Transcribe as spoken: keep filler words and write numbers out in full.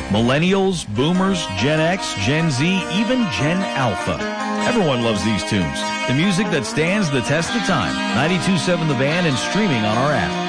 Millennials, boomers, Gen X, Gen Z, even Gen Alpha. Everyone loves these tunes. The music that stands the test of time. ninety-two point seven The Van and streaming on our app.